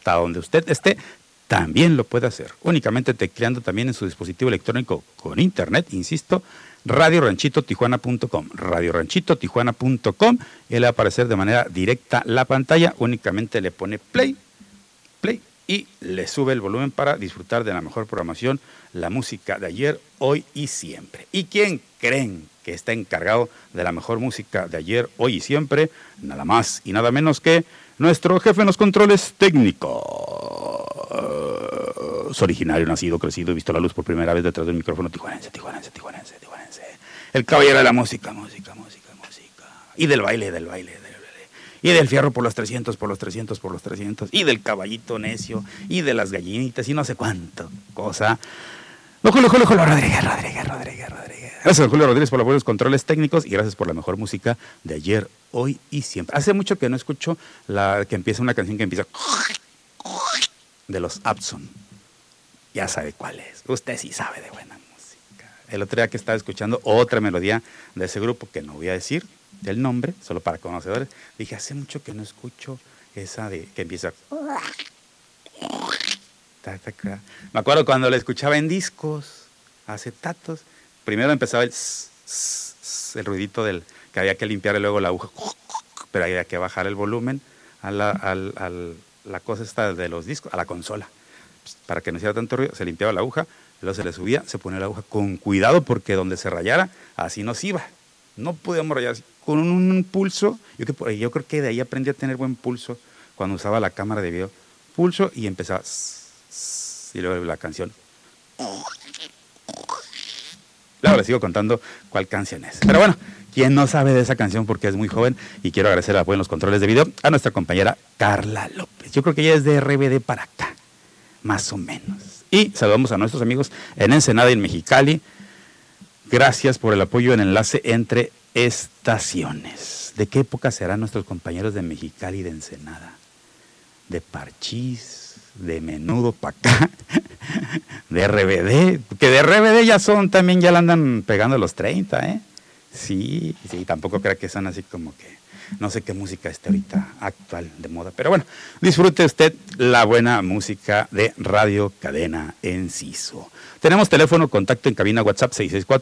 hasta donde usted esté, también lo puede hacer. Únicamente tecleando también en su dispositivo electrónico con internet, insisto, radioranchitotijuana.com, radioranchitotijuana.com, y le va a aparecer de manera directa la pantalla. Únicamente le pone play y le sube el volumen para disfrutar de la mejor programación, la música de ayer, hoy y siempre. ¿Y quién creen que está encargado de la mejor música de ayer, hoy y siempre? Nada más y nada menos que nuestro jefe en los controles técnicos. Originario, nacido, crecido y visto la luz por primera vez detrás del micrófono tijuanense. El caballero de la música. Y del baile. Y del fierro por los 300, y del caballito necio, y de las gallinitas, y no sé cuánto cosa. Julio Rodríguez. Gracias, Julio Rodríguez, por los buenos controles técnicos, y gracias por la mejor música de ayer, hoy y siempre. Hace mucho que no escucho una canción que empieza de los Abson. Ya sabe cuál es. Usted sí sabe de buena música. El otro día que estaba escuchando otra melodía de ese grupo, que no voy a decir el nombre, solo para conocedores, dije, hace mucho que no escucho esa de que empieza. Me acuerdo cuando la escuchaba en discos, acetatos, primero empezaba el ruidito del que había que limpiar y luego la aguja, pero había que bajar el volumen a la cosa esta de los discos, a la consola, para que no hiciera tanto ruido. Se limpiaba la aguja, luego se le subía, se ponía la aguja con cuidado, porque donde se rayara, así nos iba. No podíamos rayar así, con un pulso. Yo creo que de ahí aprendí a tener buen pulso cuando usaba la cámara de video. Pulso y empezaba, y luego la canción. Luego les sigo contando cuál canción es. Pero bueno, quien no sabe de esa canción porque es muy joven, y quiero agradecer a los controles de video a nuestra compañera Carla López. Yo creo que ella es de RBD para acá, más o menos. Y saludamos a nuestros amigos en Ensenada y en Mexicali. Gracias por el apoyo en enlace entre estaciones. ¿De qué época serán nuestros compañeros de Mexicali y de Ensenada? De Parchís, de Menudo para acá, de RBD, que de RBD ya le andan pegando los 30, ¿eh? Sí, tampoco creo que son así como que, no sé qué música está ahorita actual, de moda, pero bueno, disfrute usted la buena música de Radio Cadena Enciso. Tenemos teléfono, contacto en cabina, WhatsApp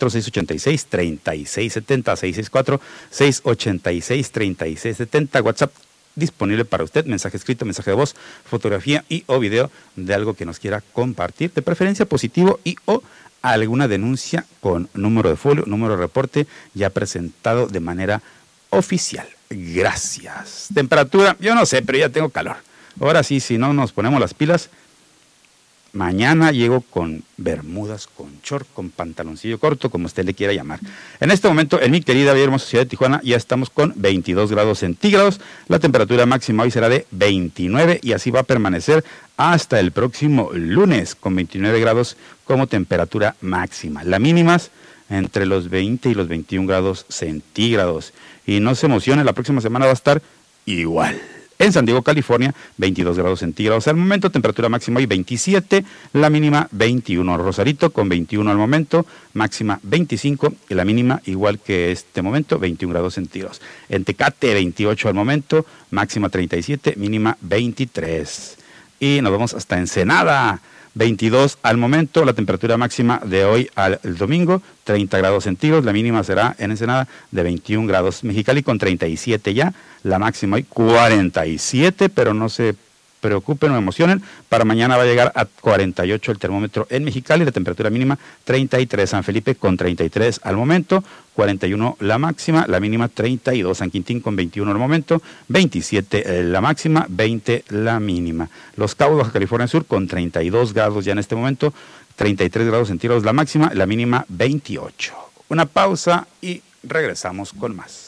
664-686-3670, 664-686-3670, WhatsApp disponible para usted, mensaje escrito, mensaje de voz, fotografía y o video de algo que nos quiera compartir, de preferencia positivo y o alguna denuncia con número de folio, número de reporte ya presentado de manera oficial. Gracias. Temperatura, yo no sé, pero ya tengo calor. Ahora sí, si no nos ponemos las pilas, mañana llego con bermudas, con short, con pantaloncillo corto, como usted le quiera llamar. En este momento, en mi querida y hermosa ciudad de Tijuana, ya estamos con 22 grados centígrados. La temperatura máxima hoy será de 29 y así va a permanecer hasta el próximo lunes, con 29 grados como temperatura máxima. La mínima entre los 20 y los 21 grados centígrados. Y no se emocione, la próxima semana va a estar igual. En San Diego, California, 22 grados centígrados al momento, temperatura máxima hoy 27, la mínima 21. Rosarito con 21 al momento, máxima 25 y la mínima igual que este momento, 21 grados centígrados. En Tecate, 28 al momento, máxima 37, mínima 23. Y nos vamos hasta Ensenada, 22 al momento, la temperatura máxima de hoy al domingo, 30 grados centígrados, la mínima será en Ensenada de 21 grados. Mexicali con 37 ya, la máxima hoy 47, pero no se preocupen o emocionen, para mañana va a llegar a 48 el termómetro en Mexicali, la temperatura mínima 33, San Felipe con 33 al momento, 41 la máxima, la mínima 32, San Quintín con 21 al momento, 27 la máxima, 20 la mínima. Los Cabos, Baja California Sur con 32 grados ya en este momento, 33 grados centígrados la máxima, la mínima 28. Una pausa y regresamos con más.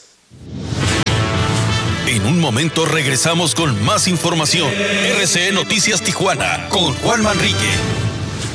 En un momento regresamos con más información. RCE Noticias Tijuana con Juan Manrique.